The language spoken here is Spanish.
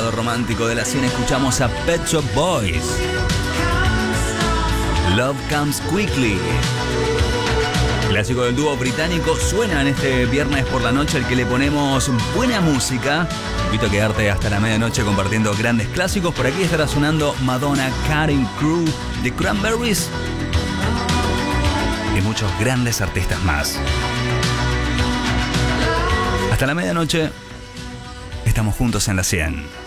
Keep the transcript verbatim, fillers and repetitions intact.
lado romántico de la cien escuchamos a Pet Shop Boys. Love Comes Quickly. Clásico del dúo británico suena en este viernes por la noche al que le ponemos buena música. Te invito a quedarte hasta la medianoche compartiendo grandes clásicos. Por aquí estará sonando Madonna, Cutting Crew, The Cranberries y muchos grandes artistas más. Hasta la medianoche estamos juntos en la cien.